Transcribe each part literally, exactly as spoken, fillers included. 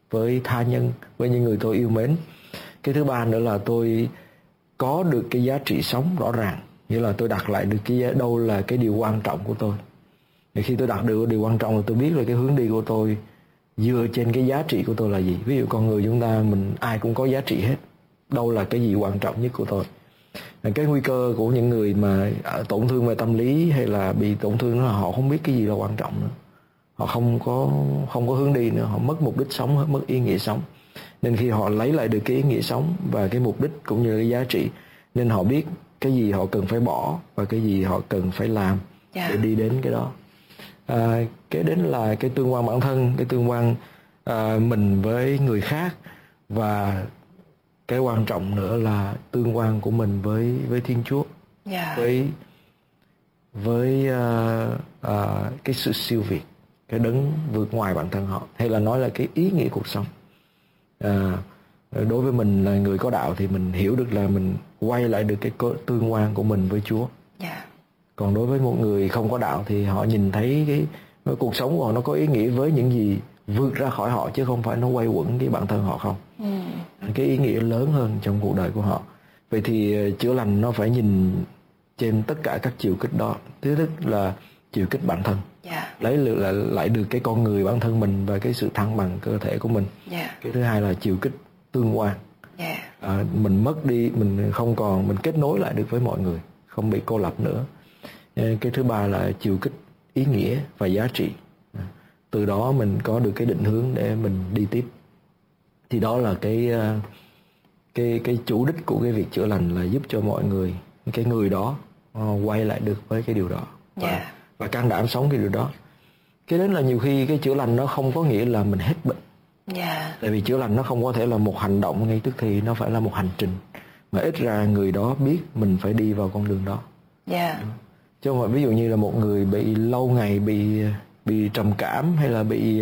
với tha nhân, với những người tôi yêu mến. Cái thứ ba nữa là tôi có được cái giá trị sống rõ ràng, nghĩa là tôi đặt lại được cái đâu là cái điều quan trọng của tôi. Thì khi tôi đặt được điều quan trọng là tôi biết là cái hướng đi của tôi dựa trên cái giá trị của tôi là gì. Ví dụ con người chúng ta, mình ai cũng có giá trị hết, đâu là cái gì quan trọng nhất của tôi. Cái nguy cơ của những người mà tổn thương về tâm lý hay là bị tổn thương đó là họ không biết cái gì là quan trọng nữa, họ không có không có hướng đi nữa, họ mất mục đích sống, mất ý nghĩa sống. Nên khi họ lấy lại được cái ý nghĩa sống và cái mục đích cũng như cái giá trị, nên họ biết cái gì họ cần phải bỏ và cái gì họ cần phải làm yeah. để đi đến cái đó. À, cái đến là cái tương quan bản thân, cái tương quan à, mình với người khác, và cái quan trọng nữa là tương quan của mình với với Thiên Chúa, yeah. với với uh, uh, cái sự siêu việt, cái đấng vượt ngoài bản thân họ, hay là nói là cái ý nghĩa cuộc sống. À, đối với mình là người có đạo thì mình hiểu được là mình quay lại được cái tương quan của mình với Chúa. Yeah. Còn đối với một người không có đạo thì họ nhìn thấy cái, cái cuộc sống của họ nó có ý nghĩa với những gì vượt ra khỏi họ, chứ không phải nó quay quẩn cái bản thân họ không. Mm. Cái ý nghĩa lớn hơn trong cuộc đời của họ. Vậy thì chữa lành nó phải nhìn trên tất cả các chiều kích đó. Thứ nhất là chiều kích bản thân, yeah. lấy lại, lại được cái con người bản thân mình và cái sự thăng bằng cơ thể của mình. Yeah. Cái thứ hai là chiều kích tương quan, yeah. à, mình mất đi, mình không còn, mình kết nối lại được với mọi người, không bị cô lập nữa. Cái thứ ba là chiều kích ý nghĩa và giá trị, à, từ đó mình có được cái định hướng để mình đi tiếp. Thì đó là cái cái cái chủ đích của cái việc chữa lành, là giúp cho mọi người, cái người đó uh, quay lại được với cái điều đó, và, yeah. và can đảm sống cái điều đó. Cái đến là nhiều khi cái chữa lành nó không có nghĩa là mình hết bệnh, yeah. tại vì chữa lành nó không có thể là một hành động ngay tức thì, nó phải là một hành trình mà ít ra người đó biết mình phải đi vào con đường đó, yeah. chứ không phải ví dụ như là một người bị lâu ngày bị bị trầm cảm hay là bị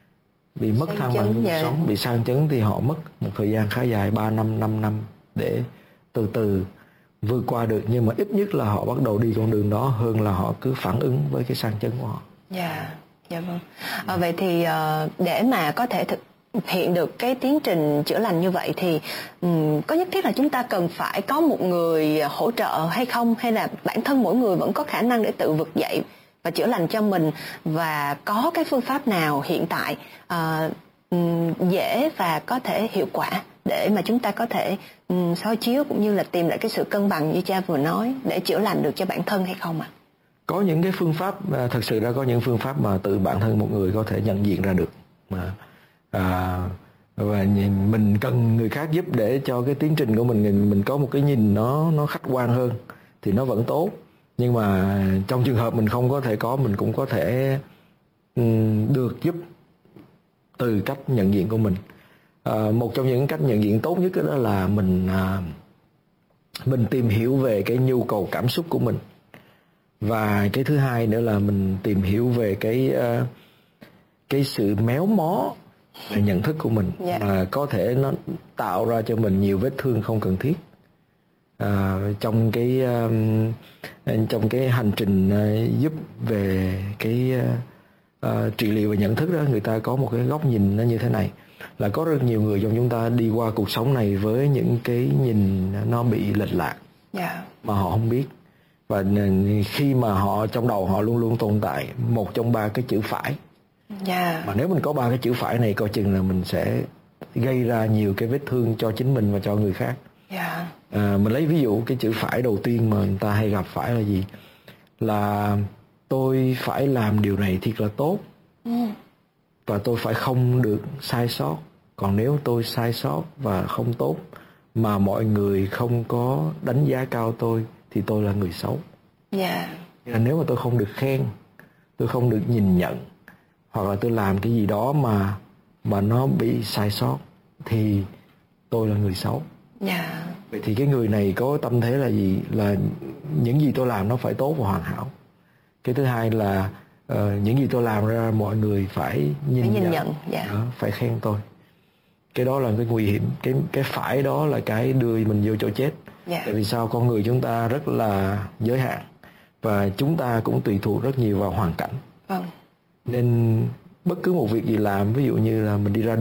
bị mất thăng bằng cuộc sống, bị sang chấn, thì họ mất một thời gian khá dài, ba năm, năm năm để từ từ vượt qua được. Nhưng mà ít nhất là họ bắt đầu đi con đường đó, hơn là họ cứ phản ứng với cái sang chấn của họ. Dạ, yeah, dạ vâng. À, vậy thì uh, để mà có thể thực hiện được cái tiến trình chữa lành như vậy thì um, có nhất thiết là chúng ta cần phải có một người hỗ trợ hay không? Hay là bản thân mỗi người vẫn có khả năng để tự vực dậy và chữa lành cho mình? Và có cái phương pháp nào hiện tại uh, um, dễ và có thể hiệu quả để mà chúng ta có thể um, soi chiếu cũng như là tìm lại cái sự cân bằng như cha vừa nói, để chữa lành được cho bản thân hay không ạ? À? Có những cái phương pháp, thật sự ra có những phương pháp mà tự bản thân một người có thể nhận diện ra được, mà à, và mình cần người khác giúp để cho cái tiến trình của mình mình có một cái nhìn nó nó khách quan hơn thì nó vẫn tốt. Nhưng mà trong trường hợp mình không có thể có, mình cũng có thể um, được giúp từ cách nhận diện của mình. À, một trong những cách nhận diện tốt nhất đó là mình à, mình tìm hiểu về cái nhu cầu cảm xúc của mình. Và cái thứ hai nữa là mình tìm hiểu về cái uh, cái sự méo mó về nhận thức của mình, yeah. mà có thể nó tạo ra cho mình nhiều vết thương không cần thiết. À, trong cái uh, trong cái hành trình uh, giúp về cái uh, uh, trị liệu và nhận thức đó, người ta có một cái góc nhìn nó như thế này, là có rất nhiều người trong chúng ta đi qua cuộc sống này với những cái nhìn nó bị lệch lạc, yeah. mà họ không biết. Và khi mà họ trong đầu họ luôn luôn tồn tại một trong ba cái chữ phải, yeah. mà nếu mình có ba cái chữ phải này, coi chừng là mình sẽ gây ra nhiều cái vết thương cho chính mình và cho người khác. Yeah. À, mình lấy ví dụ cái chữ phải đầu tiên mà người ta hay gặp phải là gì? Là tôi phải làm điều này thiệt là tốt, mm. và tôi phải không được sai sót. Còn nếu tôi sai sót và không tốt mà mọi người không có đánh giá cao tôi thì tôi là người xấu. Yeah. Nếu mà tôi không được khen, tôi không được nhìn nhận, hoặc là tôi làm cái gì đó mà mà nó bị sai sót thì tôi là người xấu. Yeah. Vậy thì cái người này có tâm thế là gì? Là những gì tôi làm nó phải tốt và hoàn hảo. Cái thứ hai là uh, những gì tôi làm ra mọi người phải nhìn, phải nhìn nhận, nhận. Yeah. Đó, phải khen tôi. Cái đó là cái nguy hiểm. Cái cái phải đó là cái đưa mình vô chỗ chết. Yeah. Tại vì sao? Con người chúng ta rất là giới hạn, và chúng ta cũng tùy thuộc rất nhiều vào hoàn cảnh. Vâng. Nên bất cứ một việc gì làm, ví dụ như là mình đi ra